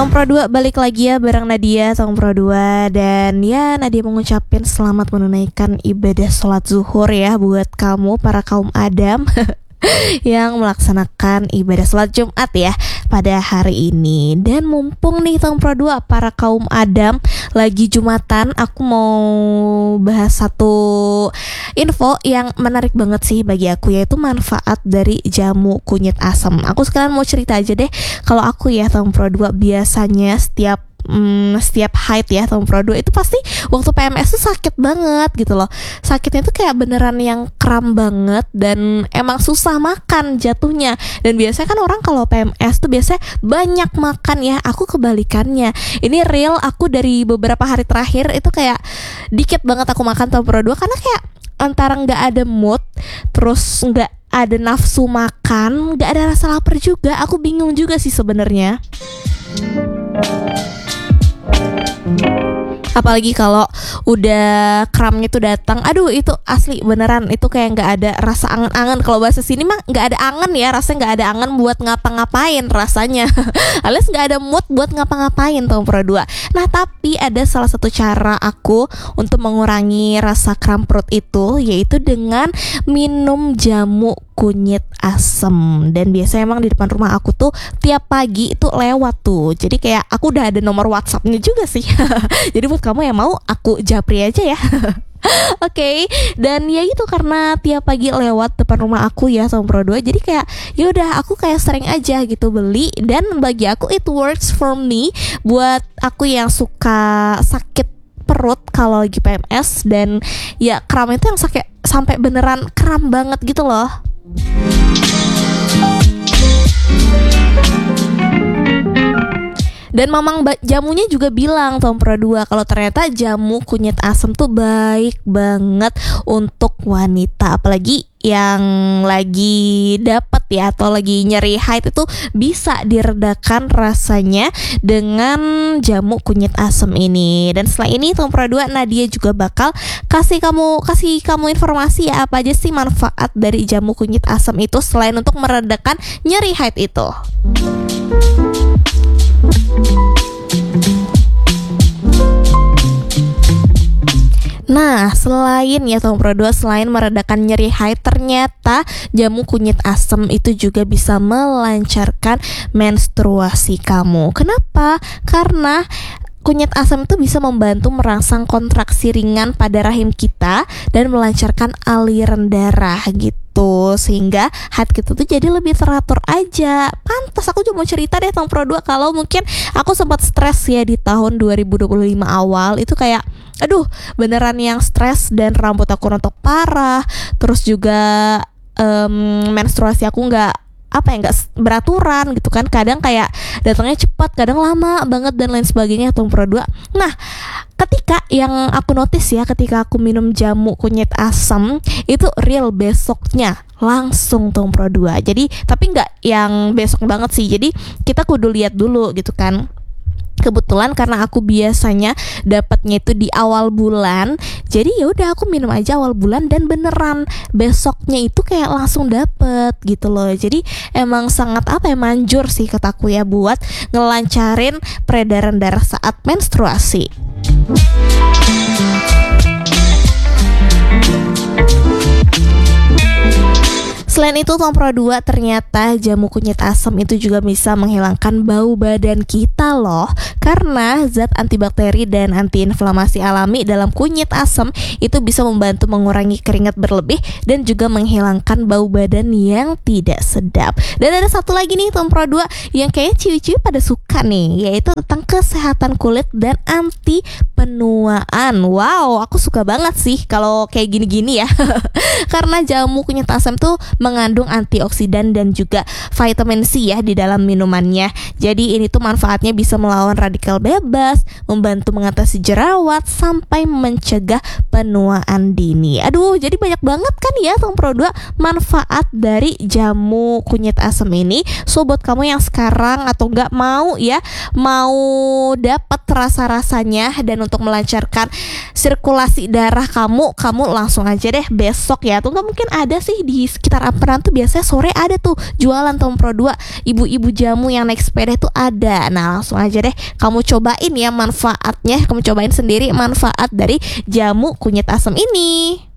Tong Pro 2 balik lagi ya bareng Nadia Tong Pro 2. Dan ya Nadia mengucapkan selamat menunaikan ibadah sholat zuhur ya buat kamu para kaum Adam yang melaksanakan ibadah sholat Jumat ya pada hari ini. Dan mumpung nih Tong Pro 2 para kaum Adam lagi Jumatan, aku mau bahas satu info yang menarik banget sih bagi aku, yaitu manfaat dari jamu kunyit asam. Aku sekarang mau cerita aja deh. Kalau aku ya Tong Pro 2 biasanya setiap haid ya Tong Pro 2 itu pasti waktu PMS tuh sakit banget gitu loh. Sakitnya tuh kayak beneran yang kram banget dan emang susah makan jatuhnya. Dan biasanya kan orang kalau PMS tuh biasanya banyak makan ya. Aku kebalikannya. Ini real, aku dari beberapa hari terakhir itu kayak dikit banget aku makan Tong Pro 2 karena kayak antara nggak ada mood, terus nggak ada nafsu makan, nggak ada rasa lapar juga. Aku bingung juga sih sebenarnya. Apalagi kalau udah kramnya tuh datang, aduh itu asli beneran itu kayak nggak ada rasa angen-angen. Kalau bahasa sini mah nggak ada angen ya, rasanya nggak ada angen buat ngapa-ngapain rasanya alias nggak ada mood buat ngapa-ngapain Tong Pro 2. Nah tapi ada salah satu cara aku untuk mengurangi rasa kram perut itu, yaitu dengan minum jamu kunyit asem. Dan biasanya emang di depan rumah aku tuh tiap pagi itu lewat tuh. Jadi kayak aku udah ada nomor WhatsAppnya juga sih. Jadi buat kamu yang mau aku japri aja ya. Oke. Dan ya itu karena tiap pagi lewat depan rumah aku ya Tong Pro 2. Jadi kayak ya udah aku kayak sering aja gitu beli, dan bagi aku it works for me. Buat aku yang suka sakit perut kalau lagi PMS, dan ya kram itu yang sakit sampai beneran kram banget gitu loh. Dan mamang jamunya juga bilang Tong Pro 2 kalau ternyata jamu kunyit asam tuh baik banget untuk wanita, apalagi yang lagi dapet ya atau lagi nyeri haid itu bisa diredakan rasanya dengan jamu kunyit asam ini. Dan setelah ini Tong Pro 2 Nadia juga bakal kasih kamu informasi ya apa aja sih manfaat dari jamu kunyit asam itu selain untuk meredakan nyeri haid itu. Nah, selain ya Tong Pro 2, selain meredakan nyeri haid, ternyata jamu kunyit asam itu juga bisa melancarkan menstruasi kamu. Kenapa? Karena kunyit asam itu bisa membantu merangsang kontraksi ringan pada rahim kita dan melancarkan aliran darah gitu, sehingga haid kita tuh jadi lebih teratur aja. Pantas aku cuma mau cerita deh Tong Pro 2 kalau mungkin aku sempat stres ya di tahun 2025 awal. Itu kayak aduh beneran yang stres dan rambut aku rontok parah. Terus juga menstruasi aku nggak beraturan gitu kan. Kadang kayak datangnya cepat, kadang lama banget dan lain sebagainya Tong Pro 2. Nah, ketika yang aku notice ya, ketika aku minum jamu kunyit asam itu real besoknya langsung Tong Pro 2. Jadi tapi nggak yang besok banget sih. Jadi kita kudu lihat dulu gitu kan. Kebetulan karena aku biasanya dapatnya itu di awal bulan, jadi ya udah aku minum aja awal bulan dan beneran besoknya itu kayak langsung dapet gitu loh. Jadi emang sangat manjur sih kataku ya buat ngelancarin peredaran darah saat menstruasi. Selain itu Tong Pro 2 ternyata jamu kunyit asam itu juga bisa menghilangkan bau badan kita loh. Karena zat antibakteri dan antiinflamasi alami dalam kunyit asam itu bisa membantu mengurangi keringat berlebih dan juga menghilangkan bau badan yang tidak sedap. Dan ada satu lagi nih Tong Pro 2 yang kayaknya ciwi-ciwi pada suka nih, yaitu tentang kesehatan kulit dan anti penuaan. Wow, aku suka banget sih kalau kayak gini-gini ya. Karena jamu kunyit asam tuh mengandung antioksidan dan juga vitamin C ya di dalam minumannya. Jadi ini tuh manfaatnya bisa melawan radikal bebas, membantu mengatasi jerawat sampai mencegah penuaan dini. Aduh, jadi banyak banget kan ya Tong Pro 2 manfaat dari jamu kunyit asam ini. So buat kamu yang sekarang atau nggak mau dapat rasa-rasanya dan untuk melancarkan sirkulasi darah kamu langsung aja deh besok ya. Atau nggak mungkin ada sih di sekitar Perahan tuh biasanya sore ada tuh jualan Tom Pro 2. Ibu-ibu jamu yang naik sepeda tuh ada. Nah langsung aja deh kamu cobain ya manfaatnya. Kamu cobain sendiri manfaat dari jamu kunyit asam ini.